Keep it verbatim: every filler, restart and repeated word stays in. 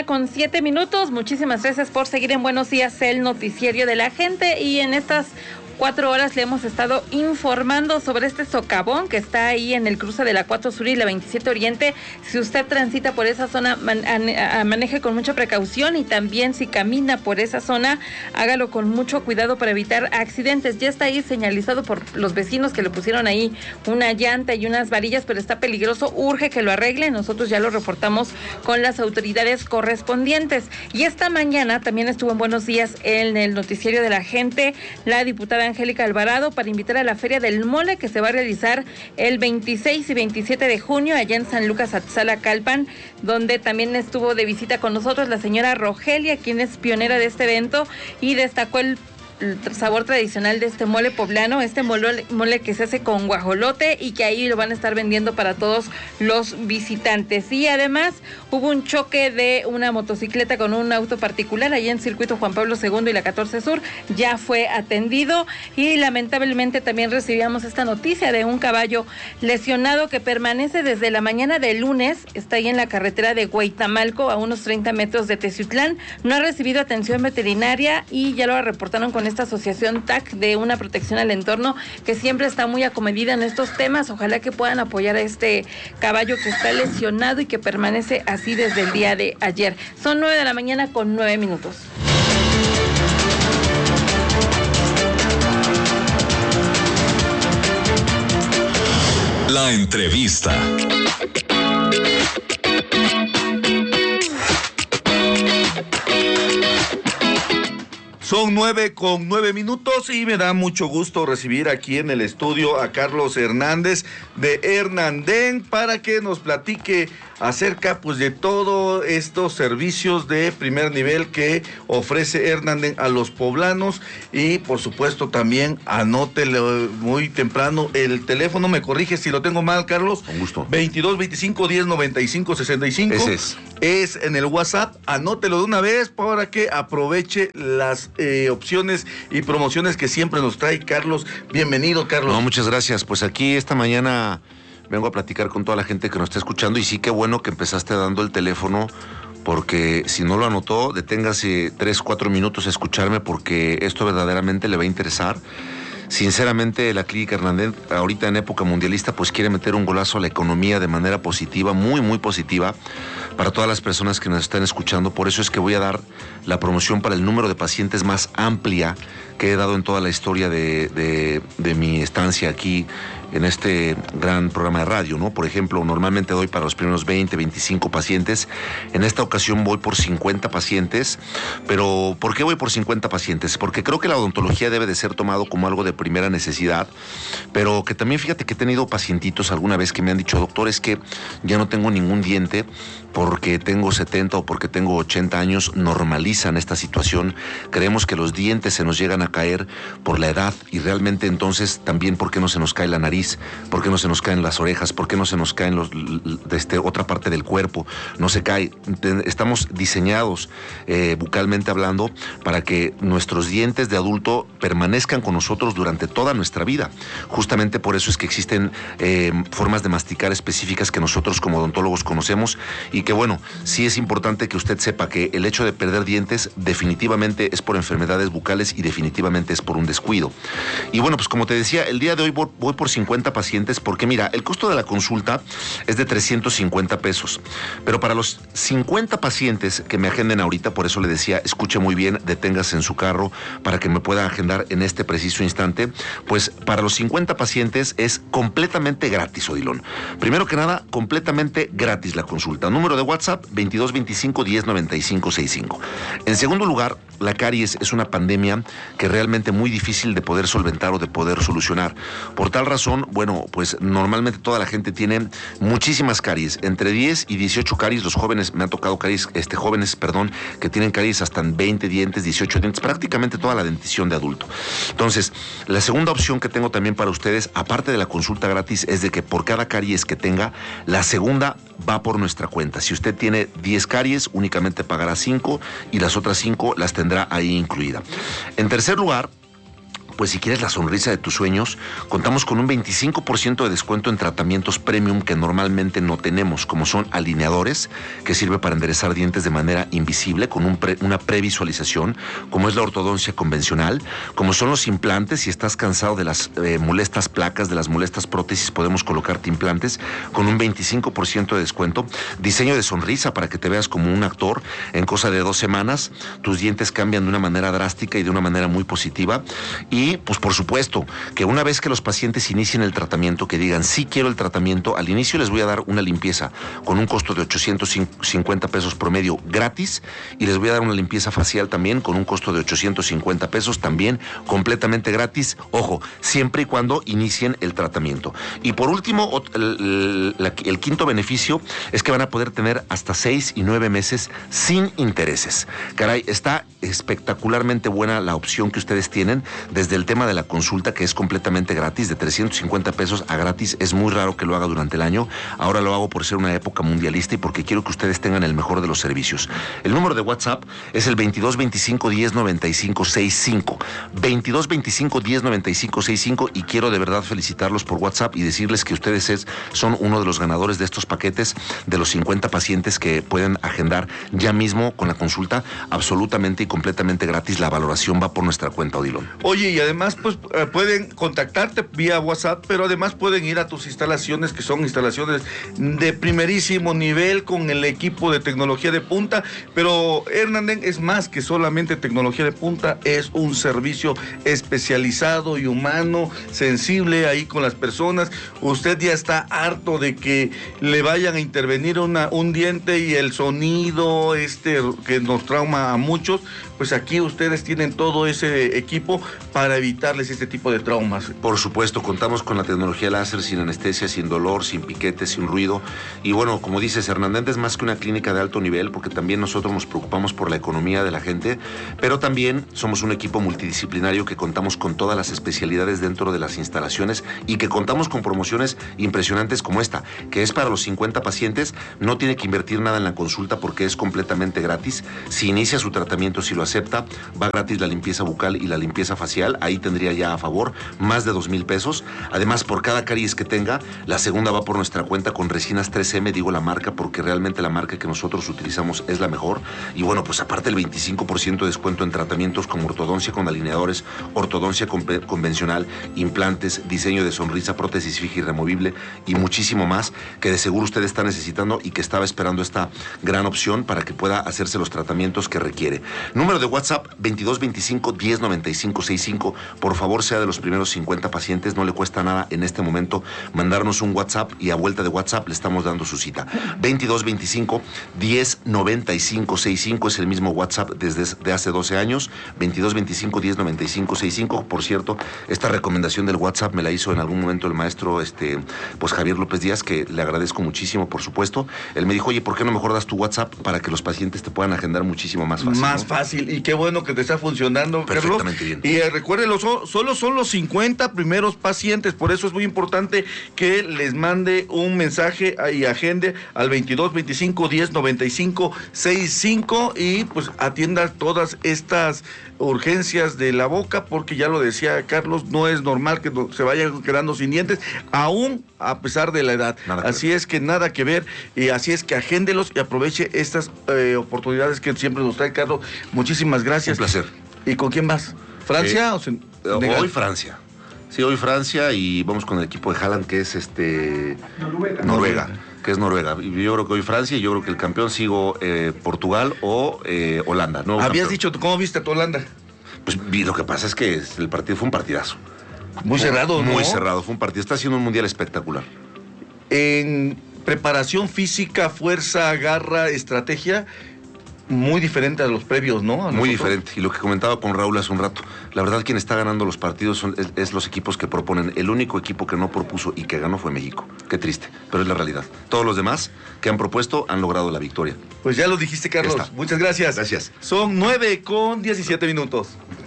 con siete minutos. Muchísimas gracias por seguir en Buenos Días, el noticiero de la gente. Y en estas cuatro horas le hemos estado informando sobre este socavón que está ahí en el cruce de la cuatro Sur y la veintisiete Oriente. Si usted transita por esa zona, man, a, a, maneje con mucha precaución, y también si camina por esa zona, hágalo con mucho cuidado para evitar accidentes. Ya está ahí señalizado por los vecinos que le pusieron ahí una llanta y unas varillas, pero está peligroso, urge que lo arreglen. Nosotros ya lo reportamos con las autoridades correspondientes. Y esta mañana también estuvo en Buenos Días en el noticiero de la gente la diputada Angélica Alvarado para invitar a la Feria del Mole, que se va a realizar el veintiséis y veintisiete de junio allá en San Lucas Atzala Calpan, donde también estuvo de visita con nosotros la señora Rogelia, quien es pionera de este evento, y destacó el el sabor tradicional de este mole poblano, este mole, mole que se hace con guajolote y que ahí lo van a estar vendiendo para todos los visitantes. Y además hubo un choque de una motocicleta con un auto particular allá en Circuito Juan Pablo segundo y la catorce Sur, ya fue atendido. Y lamentablemente también recibíamos esta noticia de un caballo lesionado que permanece desde la mañana del lunes, está ahí en la carretera de Huaytamalco, a unos treinta metros de Teciutlán, no ha recibido atención veterinaria y ya lo reportaron con esta asociación T A C de una protección al entorno, que siempre está muy acomedida en estos temas. Ojalá que puedan apoyar a este caballo que está lesionado y que permanece así desde el día de ayer. Son nueve de la mañana con nueve minutos. La entrevista. Son nueve con nueve minutos y me da mucho gusto recibir aquí en el estudio a Carlos Hernández de Hernandén para que nos platique acerca pues de todos estos servicios de primer nivel que ofrece Hernandén a los poblanos. Y por supuesto también anótelo muy temprano el teléfono, me corrige si lo tengo mal, Carlos. Con gusto. veintidós veinticinco diez noventa y cinco sesenta y cinco. Ese es. Es en el WhatsApp, anótelo de una vez para que aproveche las eh, opciones y promociones que siempre nos trae Carlos. Bienvenido, Carlos. No, muchas gracias. Pues aquí esta mañana vengo a platicar con toda la gente que nos está escuchando, y sí, qué bueno que empezaste dando el teléfono, porque si no lo anotó, deténgase tres, cuatro minutos a escucharme, porque esto verdaderamente le va a interesar. Sinceramente, la Clínica Hernandén, ahorita en época mundialista, pues quiere meter un golazo a la economía de manera positiva, muy, muy positiva, para todas las personas que nos están escuchando. Por eso es que voy a dar la promoción para el número de pacientes más amplia que he dado en toda la historia de, de, de mi estancia aquí en este gran programa de radio, ¿no? Por ejemplo, normalmente doy para los primeros veinte, veinticinco pacientes. En esta ocasión voy por cincuenta pacientes. Pero, ¿por qué voy por cincuenta pacientes? Porque creo que la odontología debe de ser tomado como algo de primera necesidad, pero que también, fíjate que he tenido pacientitos alguna vez que me han dicho: doctor, es que ya no tengo ningún diente porque tengo setenta o porque tengo ochenta años. Normalizan esta situación. Creemos que los dientes se nos llegan a caer por la edad, y realmente entonces también, ¿por qué no se nos cae la nariz? ¿Por qué no se nos caen las orejas? ¿Por qué no se nos caen los, de este, otra parte del cuerpo? No se cae. Estamos diseñados eh, bucalmente hablando para que nuestros dientes de adulto permanezcan con nosotros durante toda nuestra vida. Justamente por eso es que existen eh, formas de masticar específicas que nosotros como odontólogos conocemos, y que, bueno, sí es importante que usted sepa que el hecho de perder dientes definitivamente es por enfermedades bucales y definitivamente es por un descuido. Y bueno, pues como te decía, el día de hoy voy, voy por cincuenta pacientes, porque mira, el costo de la consulta es de trescientos cincuenta pesos, pero para los cincuenta pacientes que me agenden ahorita, por eso le decía, escuche muy bien, deténgase en su carro para que me pueda agendar en este preciso instante. Pues para los cincuenta pacientes es completamente gratis, Odilon. Primero que nada, completamente gratis la consulta. Número de WhatsApp, veintidós veinticinco diez noventa y cinco sesenta y cinco. En segundo lugar, la caries es una pandemia que realmente muy difícil de poder solventar o de poder solucionar. Por tal razón, bueno, pues normalmente toda la gente tiene muchísimas caries, entre diez y dieciocho caries. Los jóvenes, me han tocado caries, este, jóvenes, perdón, que tienen caries hasta en veinte dientes, dieciocho dientes, prácticamente toda la dentición de adulto. Entonces, la segunda opción que tengo también para ustedes, aparte de la consulta gratis, es de que por cada caries que tenga, la segunda va por nuestra cuenta. Si usted tiene diez caries, únicamente pagará cinco y las otras cinco las tendrá ahí incluida. En tercer lugar, pues si quieres la sonrisa de tus sueños, contamos con un veinticinco por ciento de descuento en tratamientos premium que normalmente no tenemos, como son alineadores, que sirve para enderezar dientes de manera invisible, con un pre, una previsualización, como es la ortodoncia convencional, como son los implantes. Si estás cansado de las eh, molestas placas, de las molestas prótesis, podemos colocarte implantes con un veinticinco por ciento de descuento. Diseño de sonrisa para que te veas como un actor. En cosa de dos semanas, tus dientes cambian de una manera drástica y de una manera muy positiva. Y Y pues por supuesto que una vez que los pacientes inicien el tratamiento, que digan sí quiero el tratamiento, al inicio les voy a dar una limpieza con un costo de ochocientos cincuenta pesos promedio gratis, y les voy a dar una limpieza facial también con un costo de ochocientos cincuenta pesos también completamente gratis, ojo, siempre y cuando inicien el tratamiento. Y por último, el, el, el quinto beneficio es que van a poder tener hasta seis y nueve meses sin intereses. Caray, está espectacularmente buena la opción que ustedes tienen desde el tema de la consulta, que es completamente gratis, de trescientos cincuenta pesos a gratis. Es muy raro que lo haga durante el año. Ahora lo hago por ser una época mundialista y porque quiero que ustedes tengan el mejor de los servicios. El número de WhatsApp es el veintidós veinticinco diez noventa y cinco sesenta y cinco. veintidós veinticinco diez noventa y cinco sesenta y cinco, y quiero de verdad felicitarlos por WhatsApp y decirles que ustedes es, son uno de los ganadores de estos paquetes, de los cincuenta pacientes que pueden agendar ya mismo con la consulta absolutamente y completamente gratis. La valoración va por nuestra cuenta, Odilon. Oye, y además pues eh, pueden contactarte vía WhatsApp, pero además pueden ir a tus instalaciones, que son instalaciones de primerísimo nivel, con el equipo de tecnología de punta. Pero Hernanden es más que solamente tecnología de punta, es un servicio especializado y humano, sensible ahí con las personas. Usted ya está harto de que le vayan a intervenir una, un diente y el sonido este que nos trauma a muchos. Pues aquí ustedes tienen todo ese equipo para evitarles este tipo de traumas. Por supuesto, contamos con la tecnología láser, sin anestesia, sin dolor, sin piquete, sin ruido. Y bueno, como dices, Hernanden es más que una clínica de alto nivel, porque también nosotros nos preocupamos por la economía de la gente, pero también somos un equipo multidisciplinario que contamos con todas las especialidades dentro de las instalaciones y que contamos con promociones impresionantes como esta, que es para los cincuenta pacientes. No tiene que invertir nada en la consulta porque es completamente gratis. Si inicia su tratamiento, si lo acepta, va gratis la limpieza bucal y la limpieza facial. Ahí tendría ya a favor más de dos mil pesos. Además, por cada caries que tenga, la segunda va por nuestra cuenta con resinas tres eme, digo la marca porque realmente la marca que nosotros utilizamos es la mejor. Y bueno, pues aparte el veinticinco por ciento de descuento en tratamientos como ortodoncia con alineadores, ortodoncia con convencional, implantes, diseño de sonrisa, prótesis fija y removible y muchísimo más, que de seguro usted está necesitando y que estaba esperando esta gran opción para que pueda hacerse los tratamientos que requiere. Número de WhatsApp veintidós veinticinco diez noventa y cinco sesenta y cinco. Por favor, sea de los primeros cincuenta pacientes. No le cuesta nada en este momento mandarnos un WhatsApp y a vuelta de WhatsApp le estamos dando su cita. veintidós veinticinco diez noventa y cinco sesenta y cinco es el mismo WhatsApp desde de hace doce años. veintidós veinticinco diez noventa y cinco sesenta y cinco. Por cierto, esta recomendación del WhatsApp me la hizo en algún momento el maestro este, pues Javier López Díaz, que le agradezco muchísimo, por supuesto. Él me dijo, oye, ¿por qué no mejor das tu WhatsApp para que los pacientes te puedan agendar muchísimo más fácil? Más ¿no? fácil, y qué bueno que te está funcionando, perfectamente Carlos. bien. Y eh, recuérdenlo, so, solo son los cincuenta primeros pacientes, por eso es muy importante que les mande un mensaje y agende al veintidós veinticinco diez noventa y cinco sesenta y cinco y pues atienda todas estas urgencias de la boca, porque ya lo decía Carlos, no es normal que se vayan quedando sin dientes, aún a pesar de la edad. Así es que nada que ver, y así es que agéndelos y aproveche estas eh, oportunidades que siempre nos trae Carlos. Muchísimas gracias. Un placer. ¿Y con quién vas? ¿Francia eh, o sen- Hoy Francia. Sí, hoy Francia, y vamos con el equipo de Haaland, que es este Noruega. Noruega. que es Noruega. Y yo creo que hoy Francia, y yo creo que el campeón sigo eh, Portugal o eh, Holanda. ¿No? Habías campeón. dicho, ¿cómo viste a tu Holanda? Pues vi, lo que pasa es que el partido fue un partidazo. Muy cerrado, ¿no? Muy cerrado, fue un partido. Está haciendo un mundial espectacular. En preparación física, fuerza, garra, estrategia, muy diferente a los previos, ¿no? A Muy nosotros. diferente. Y lo que comentaba con Raúl hace un rato, la verdad quien está ganando los partidos son, es, es los equipos que proponen. El único equipo que no propuso y que ganó fue México. Qué triste, pero es la realidad. Todos los demás que han propuesto han logrado la victoria. Pues ya lo dijiste, Carlos. Muchas gracias. Gracias. Son nueve con diecisiete minutos.